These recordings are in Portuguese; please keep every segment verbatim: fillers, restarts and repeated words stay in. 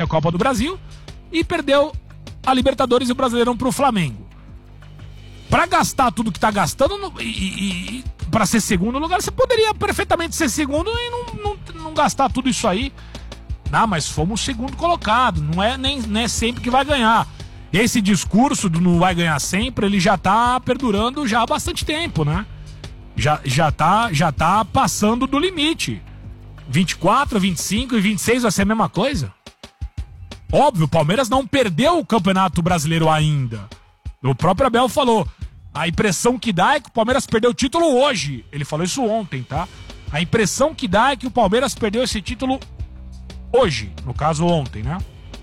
a Copa do Brasil e perdeu a Libertadores e o Brasileirão pro Flamengo. Pra gastar tudo que tá gastando no, e, e, e pra ser segundo lugar, você poderia perfeitamente ser segundo e não, não, não gastar tudo isso aí. Não, mas fomos segundo colocado, não é nem, nem é sempre que vai ganhar. Esse discurso do não vai ganhar sempre, ele já tá perdurando já há bastante tempo, né? Já, já, tá, já tá passando do limite. vinte e quatro, vinte e cinco e vinte e seis vai ser a mesma coisa? Óbvio, o Palmeiras não perdeu o Campeonato Brasileiro ainda. O próprio Abel falou, a impressão que dá é que o Palmeiras perdeu o título hoje. Ele falou isso ontem, tá? A impressão que dá é que o Palmeiras perdeu esse título hoje, no caso ontem, né?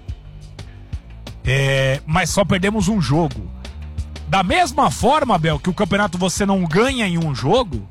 É, mas só perdemos um jogo. Da mesma forma, Abel, que o campeonato você não ganha em um jogo,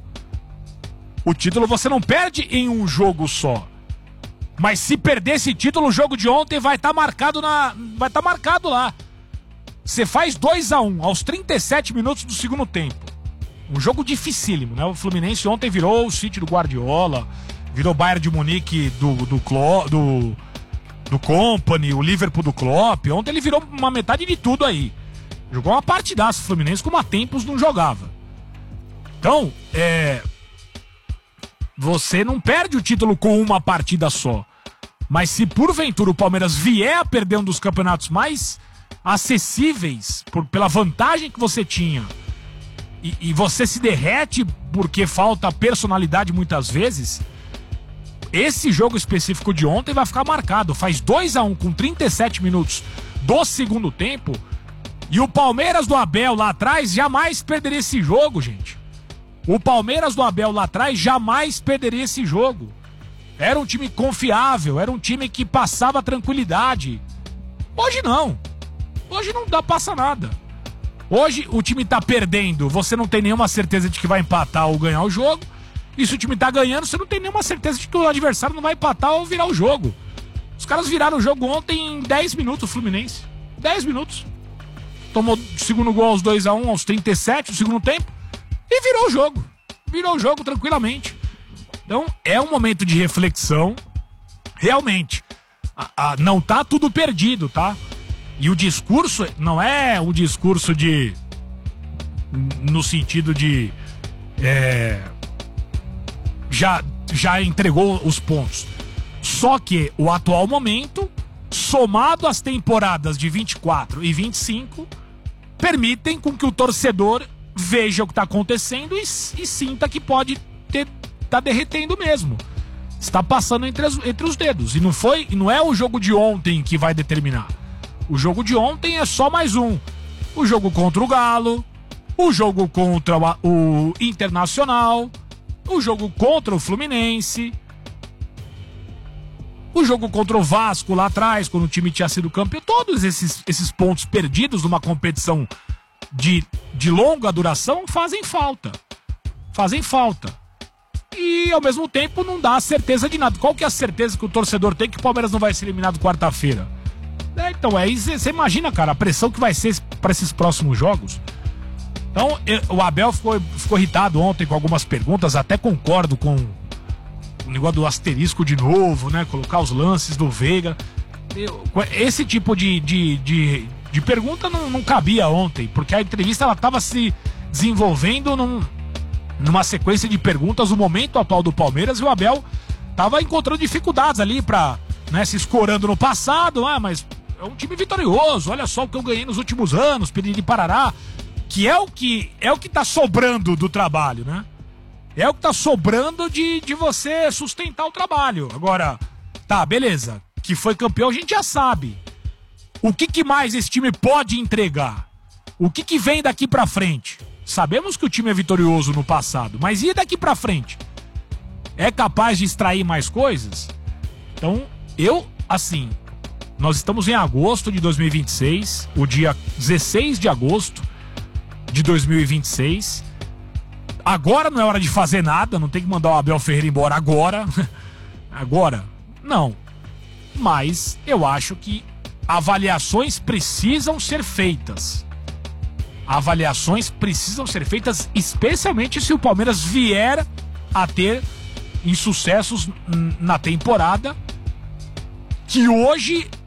o título você não perde em um jogo só. Mas se perder esse título, o jogo de ontem vai estar tá marcado na, vai estar tá marcado lá. Você faz dois a um aos trinta e sete minutos do segundo tempo. Um jogo dificílimo, né? O Fluminense ontem virou o City do Guardiola, virou o Bayern de Munique do do, Clo, do do Company, o Liverpool do Klopp. Ontem ele virou uma metade de tudo aí. Jogou uma partidaça o Fluminense como há tempos não jogava. Então, é... você não perde o título com uma partida só. Mas se porventura o Palmeiras vier a perder um dos campeonatos mais acessíveis, por, pela vantagem que você tinha, e, e você se derrete porque falta personalidade muitas vezes, esse jogo específico de ontem vai ficar marcado. Faz dois a um com trinta e sete minutos do segundo tempo, e o Palmeiras do Abel lá atrás jamais perderia esse jogo, gente. O Palmeiras do Abel lá atrás jamais perderia esse jogo. Era um time confiável, era um time que passava tranquilidade. Hoje não. Hoje não dá, passa nada. Hoje o time tá perdendo, você não tem nenhuma certeza de que vai empatar ou ganhar o jogo. E se o time tá ganhando, você não tem nenhuma certeza de que o adversário não vai empatar ou virar o jogo. Os caras viraram o jogo ontem em dez minutos, o Fluminense. dez minutos. Tomou o segundo gol aos dois a um, aos trinta e sete do segundo tempo. E virou o jogo. Virou o jogo tranquilamente. Então, é um momento de reflexão. Realmente. A, a, não tá tudo perdido, tá? E o discurso não é um discurso de... no sentido de... É, já, já entregou os pontos. Só que o atual momento, somado às temporadas de vinte e quatro e vinte e cinco, permitem com que o torcedor veja o que está acontecendo e, e sinta que pode ter, tá derretendo mesmo. Está passando entre, as, entre os dedos. E não foi, não é o jogo de ontem que vai determinar. O jogo de ontem é só mais um. O jogo contra o Galo, o jogo contra o Internacional, o jogo contra o Fluminense, o jogo contra o Vasco lá atrás, quando o time tinha sido campeão. Todos esses, esses pontos perdidos numa competição de, de longa duração fazem falta. Fazem falta. E ao mesmo tempo não dá certeza de nada. Qual que é a certeza que o torcedor tem que o Palmeiras não vai ser eliminado quarta-feira? É, então, é isso. Você imagina, cara, a pressão que vai ser para esses próximos jogos. Então, eu, o Abel ficou, ficou irritado ontem com algumas perguntas. Até concordo com o negócio do asterisco de novo, né? Colocar os lances do Veiga. Eu, esse tipo de, de, de, de pergunta não, não cabia ontem, porque a entrevista ela estava se desenvolvendo num, numa sequência de perguntas, o momento atual do Palmeiras, e o Abel estava encontrando dificuldades ali para, né, se escorando no passado. Ah, mas é um time vitorioso, olha só o que eu ganhei nos últimos anos, Piriri de Parará, que é o que é o que tá sobrando do trabalho, né? É o que tá sobrando de, de você sustentar o trabalho. Agora, tá, beleza, que foi campeão a gente já sabe. O que, que mais esse time pode entregar? O que, que vem daqui pra frente? Sabemos que o time é vitorioso no passado, mas e daqui pra frente? É capaz de extrair mais coisas? Então, eu, assim, nós estamos em agosto de dois mil e vinte e seis, o dia dezesseis de agosto de dois mil e vinte e seis. Agora não é hora de fazer nada, não tem que mandar o Abel Ferreira embora agora. Agora, não. Mas eu acho que avaliações precisam ser feitas. Avaliações precisam ser feitas, especialmente se o Palmeiras vier a ter insucessos na temporada, que hoje